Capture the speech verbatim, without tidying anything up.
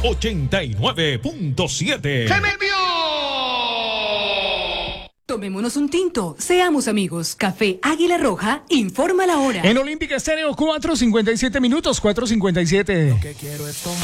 ochenta y nueve punto siete. ¡Se me envió! Tomémonos un tinto, seamos amigos. Café Águila Roja, informa la hora. En Olímpica Estéreo, cuatro cincuenta y siete minutos, cuatro cincuenta y siete. Lo que quiero es tomar.